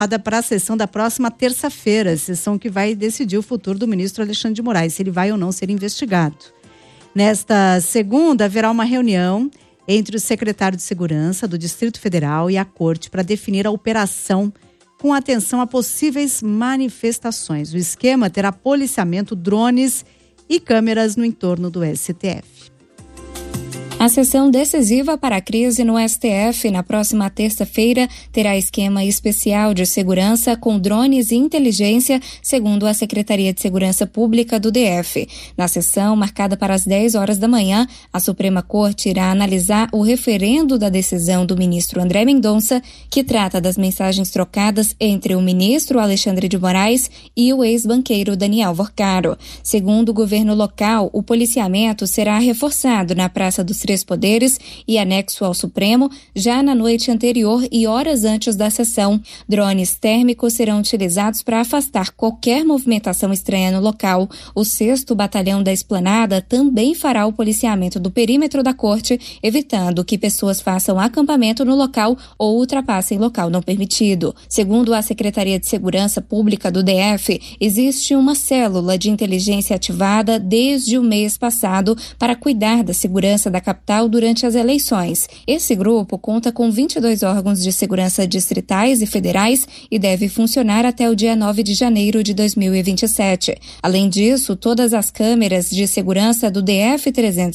para a sessão da próxima terça-feira, sessão que vai decidir o futuro do ministro Alexandre de Moraes, se ele vai ou não ser investigado. Nesta segunda, haverá uma reunião entre o secretário de Segurança do Distrito Federal e a Corte para definir a operação com atenção a possíveis manifestações. O esquema terá policiamento, drones e câmeras no entorno do STF. A sessão decisiva para a crise no STF na próxima terça-feira terá esquema especial de segurança com drones e inteligência, segundo a Secretaria de Segurança Pública do DF. Na sessão, marcada para as 10 horas da manhã, a Suprema Corte irá analisar o referendo da decisão do ministro André Mendonça, que trata das mensagens trocadas entre o ministro Alexandre de Moraes e o ex-banqueiro Daniel Vorcaro. Segundo o governo local, o policiamento será reforçado na Praça dos Três Poderes e anexo ao Supremo já na noite anterior e horas antes da sessão. Drones térmicos serão utilizados para afastar qualquer movimentação estranha no local. O 6º Batalhão da Esplanada também fará o policiamento do perímetro da corte, evitando que pessoas façam acampamento no local ou ultrapassem local não permitido. Segundo a Secretaria de Segurança Pública do DF, existe uma célula de inteligência ativada desde o mês passado para cuidar da segurança da capital durante as eleições. Esse grupo conta com 22 órgãos de segurança distritais e federais e deve funcionar até o dia 9 de janeiro de 2027. Além disso, todas as câmeras de segurança do DF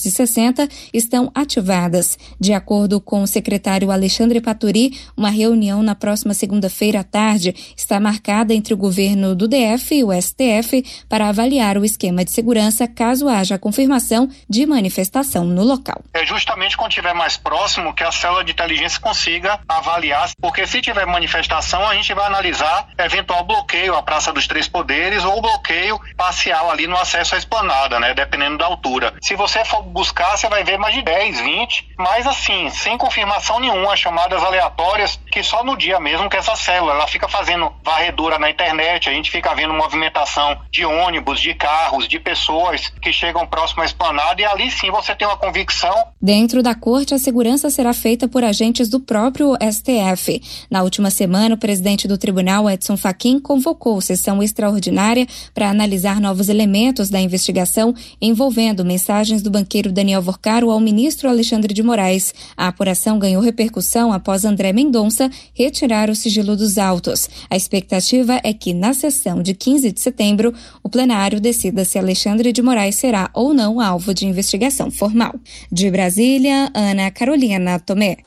360 estão ativadas. De acordo com o secretário Alexandre Paturi, uma reunião na próxima segunda-feira à tarde está marcada entre o governo do DF e o STF para avaliar o esquema de segurança caso haja confirmação de manifestação no local. É justamente quando estiver mais próximo que a célula de inteligência consiga avaliar, porque se tiver manifestação, a gente vai analisar eventual bloqueio à Praça dos Três Poderes ou bloqueio parcial ali no acesso à esplanada, né, dependendo da altura. Se você for buscar, você vai ver mais de 10, 20, mas assim, sem confirmação nenhuma, chamadas aleatórias, que só no dia mesmo que essa célula, ela fica fazendo varredura na internet, a gente fica vendo movimentação de ônibus, de carros, de pessoas que chegam próximo à esplanada, e ali sim você tem uma convicção. Dentro da corte, a segurança será feita por agentes do próprio STF. Na última semana, o presidente do tribunal, Edson Fachin, convocou sessão extraordinária para analisar novos elementos da investigação envolvendo mensagens do banqueiro Daniel Vorcaro ao ministro Alexandre de Moraes. A apuração ganhou repercussão após André Mendonça retirar o sigilo dos autos. A expectativa é que, na sessão de 15 de setembro, o plenário decida se Alexandre de Moraes será ou não alvo de investigação formal. De Brasília, Ana Carolina Tomé.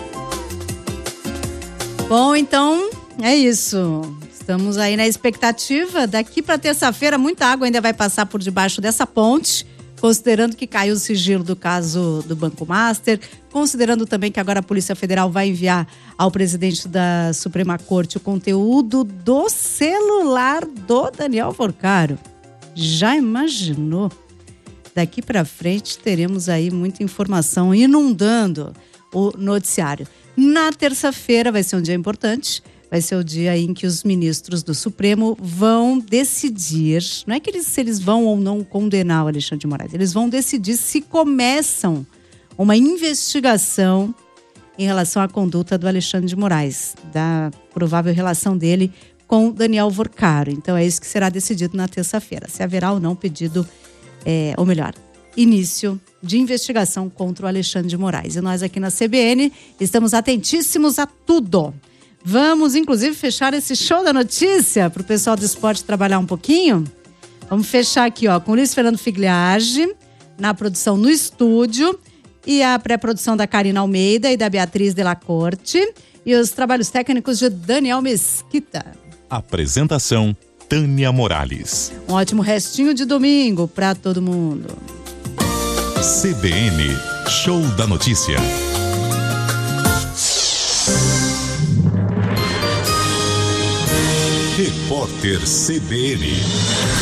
Bom, então é isso. Estamos aí na expectativa. Daqui para terça-feira, muita água ainda vai passar por debaixo dessa ponte, considerando que caiu o sigilo do caso do Banco Master, considerando também que agora a Polícia Federal vai enviar ao presidente da Suprema Corte o conteúdo do celular do Daniel Vorcaro. Já imaginou? Daqui para frente teremos aí muita informação inundando o noticiário. Na terça-feira vai ser um dia importante, vai ser o dia em que os ministros do Supremo vão decidir, não é que se eles vão ou não condenar o Alexandre de Moraes, eles vão decidir se começam uma investigação em relação à conduta do Alexandre de Moraes, da provável relação dele com Daniel Vorcaro. Então é isso que será decidido na terça-feira, se haverá ou não pedido, ou melhor, início de investigação contra o Alexandre de Moraes. E nós aqui na CBN estamos atentíssimos a tudo. Vamos, inclusive, fechar esse show da notícia para o pessoal do esporte trabalhar um pouquinho. Vamos fechar aqui, com o Luiz Fernando Figliage, na produção no estúdio, e a pré-produção da Karina Almeida e da Beatriz de la Corte, e os trabalhos técnicos de Daniel Mesquita. Apresentação, Tânia Morales. Um ótimo restinho de domingo para todo mundo. CBN, Show da Notícia. Repórter CBN.